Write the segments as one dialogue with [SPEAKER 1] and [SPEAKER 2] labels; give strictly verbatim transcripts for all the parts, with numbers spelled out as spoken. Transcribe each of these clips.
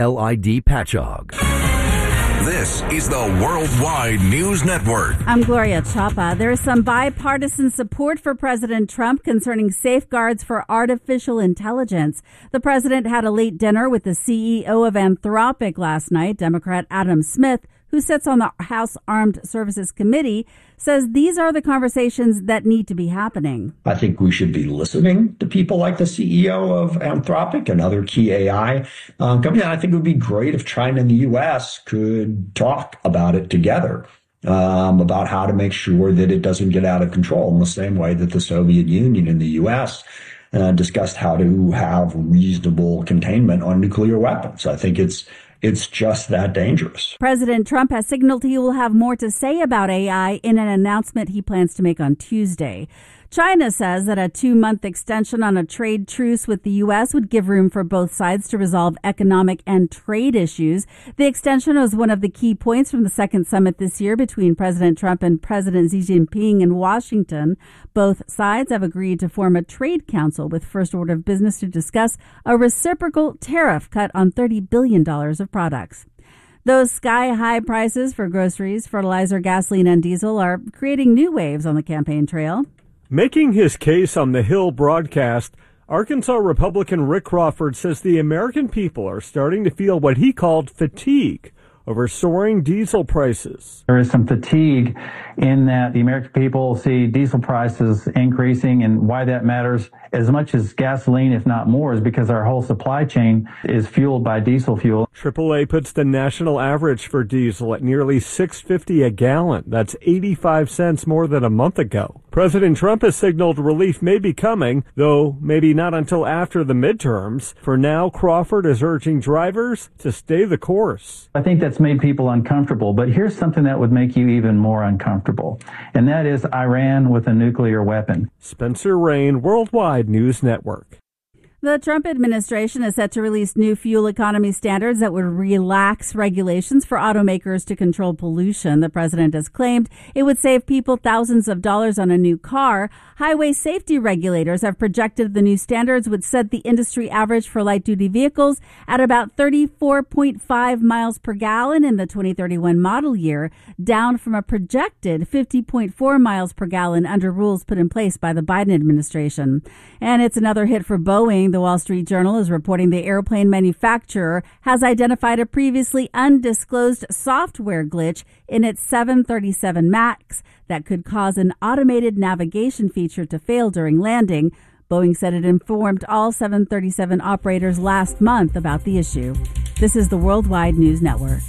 [SPEAKER 1] L I D Patchogue. This is the Worldwide News Network.
[SPEAKER 2] I'm Gloria Chapa. There is some bipartisan support for President Trump concerning safeguards for artificial intelligence. The president had a late dinner with the C E O of Anthropic last night. Democrat Adam Smith, who sits on the House Armed Services Committee, says these are the conversations that need to be happening.
[SPEAKER 3] I think we should be listening to people like the C E O of Anthropic and other key A I uh, companies. I think it would be great if China and the U S could talk about it together, um, about how to make sure that it doesn't get out of control in the same way that the Soviet Union and the U S uh, discussed how to have reasonable containment on nuclear weapons. I think it's It's just that dangerous.
[SPEAKER 2] President Trump has signaled he will have more to say about A I in an announcement he plans to make on Tuesday. China says that a two-month extension on a trade truce with the U S would give room for both sides to resolve economic and trade issues. The extension was one of the key points from the second summit this year between President Trump and President Xi Jinping in Washington. Both sides have agreed to form a trade council with first order of business to discuss a reciprocal tariff cut on thirty billion dollars of products. Those sky-high prices for groceries, fertilizer, gasoline, and diesel are creating new waves on the campaign trail.
[SPEAKER 4] Making his case on the Hill broadcast, Arkansas Republican Rick Crawford says the American people are starting to feel what he called fatigue over soaring diesel prices.
[SPEAKER 5] There is some fatigue in that the American people see diesel prices increasing, and why that matters as much as gasoline, if not more, is because our whole supply chain is fueled by diesel fuel.
[SPEAKER 4] triple A puts the national average for diesel at nearly six dollars and fifty cents a gallon. That's eighty-five cents more than a month ago. President Trump has signaled relief may be coming, though maybe not until after the midterms. For now, Crawford is urging drivers to stay the course.
[SPEAKER 5] I think that's made people uncomfortable, but here's something that would make you even more uncomfortable, and that is Iran with a nuclear weapon.
[SPEAKER 4] Spencer Rain, Worldwide News Network.
[SPEAKER 2] The Trump administration is set to release new fuel economy standards that would relax regulations for automakers to control pollution. The president has claimed it would save people thousands of dollars on a new car. Highway safety regulators have projected the new standards would set the industry average for light-duty vehicles at about thirty-four point five miles per gallon in the twenty thirty-one model year, down from a projected fifty point four miles per gallon under rules put in place by the Biden administration. And it's another hit for Boeing. The Wall Street Journal is reporting the airplane manufacturer has identified a previously undisclosed software glitch in its seven thirty-seven MAX that could cause an automated navigation feature to fail during landing. Boeing said it informed all seven thirty-seven operators last month about the issue. This is the Worldwide News Network.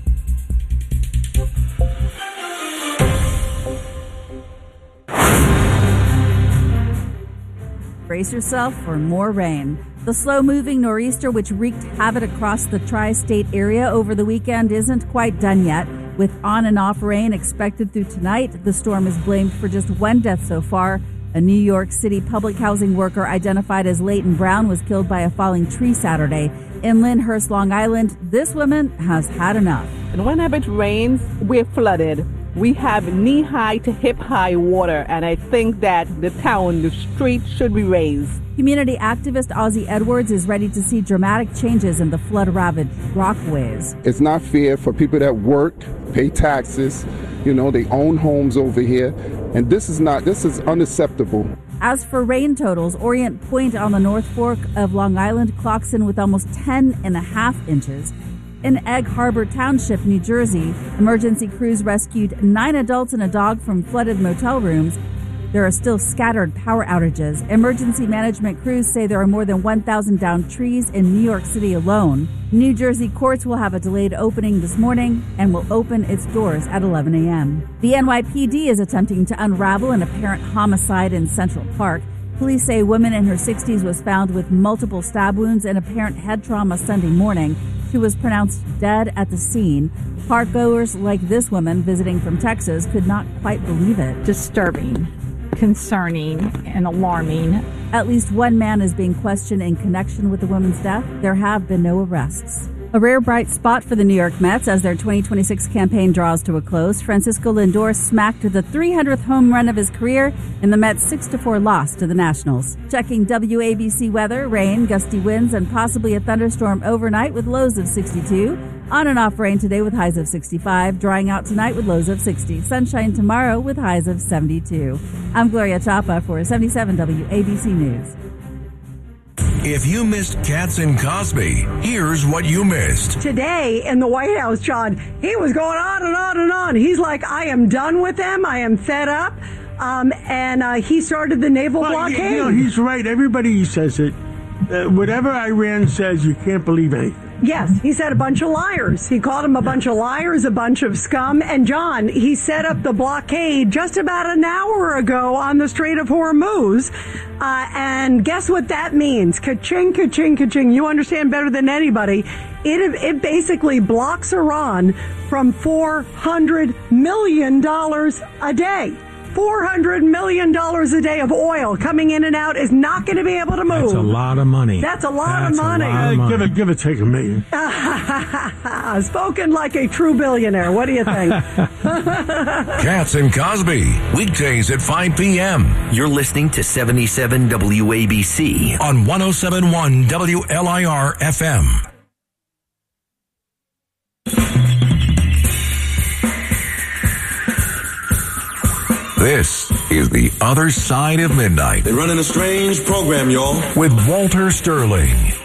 [SPEAKER 2] Brace yourself for more rain. The slow-moving nor'easter, which wreaked havoc across the tri-state area over the weekend, isn't quite done yet. With on and off rain expected through tonight, the storm is blamed for just one death so far. A New York City public housing worker identified as Leighton Brown was killed by a falling tree Saturday. In Lyndhurst, Long Island, this woman has had enough.
[SPEAKER 6] And whenever it rains, we're flooded. We have knee-high to hip-high water, and I think that the town, the streets should be raised.
[SPEAKER 2] Community activist Ozzie Edwards is ready to see dramatic changes in the flood-ravaged Rockaways.
[SPEAKER 7] It's not fair for people that work, pay taxes, you know, they own homes over here, and this is not, this is unacceptable.
[SPEAKER 2] As for rain totals, Orient Point on the North Fork of Long Island clocks in with almost ten and a half inches. In Egg Harbor Township, New Jersey, emergency crews rescued nine adults and a dog from flooded motel rooms. There are still scattered power outages. Emergency management crews say there are more than one thousand downed trees in New York City alone. New Jersey courts will have a delayed opening this morning and will open its doors at eleven a.m. The N Y P D is attempting to unravel an apparent homicide in Central Park. Police say a woman in her sixties was found with multiple stab wounds and apparent head trauma Sunday morning. She was pronounced dead at the scene. Parkgoers like this woman visiting from Texas could not quite believe it.
[SPEAKER 8] Disturbing, concerning, and alarming.
[SPEAKER 2] At least one man is being questioned in connection with the woman's death. There have been no arrests. A rare bright spot for the New York Mets as their twenty twenty-six campaign draws to a close. Francisco Lindor smacked the three hundredth home run of his career in the Mets' six to four loss to the Nationals. Checking W A B C weather, rain, gusty winds, and possibly a thunderstorm overnight with lows of sixty-two. On and off rain today with highs of sixty-five. Drying out tonight with lows of sixty. Sunshine tomorrow with highs of seventy-two. I'm Gloria Chapa for seventy-seven W A B C News.
[SPEAKER 1] If you missed Katz and Cosby, here's what you missed.
[SPEAKER 9] Today in the White House, John, he was going on and on and on. He's like, I am done with them. I am fed up. Um, and uh, he started the naval
[SPEAKER 10] well,
[SPEAKER 9] blockade.
[SPEAKER 10] You know, he's right. Everybody says it. Uh, whatever Iran says, you can't believe anything.
[SPEAKER 9] Yes, he said a bunch of liars. He called them a bunch of liars, a bunch of scum. And John, he set up the blockade just about an hour ago on the Strait of Hormuz. Uh, and guess what that means? Ka-ching, ka-ching, ka-ching. You understand better than anybody. It, it basically blocks Iran from four hundred million dollars a day. four hundred million dollars a day of oil coming in and out is not going to be able to move.
[SPEAKER 10] That's a lot of money.
[SPEAKER 9] That's a lot
[SPEAKER 10] That's
[SPEAKER 9] of money.
[SPEAKER 10] A lot of money. Give it, give it, take a million.
[SPEAKER 9] Spoken like a true billionaire. What do you think?
[SPEAKER 1] Katz and Cosby, weekdays at five p.m.
[SPEAKER 11] You're listening to seventy-seven W A B C
[SPEAKER 1] on one oh seven point one W L I R F M. This is The Other Side of Midnight.
[SPEAKER 12] They're running a strange program, y'all.
[SPEAKER 1] With Walter Sterling.